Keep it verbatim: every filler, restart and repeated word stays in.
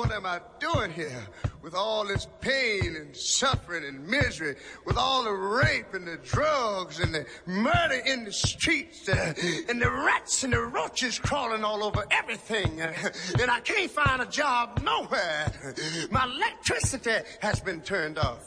world am I doing here with all this pain and suffering and misery, with all the rape and the drugs and the murder in the streets, uh, and the rats and the roaches crawling all over everything, uh, and I can't find a job nowhere. My electricity has been turned off.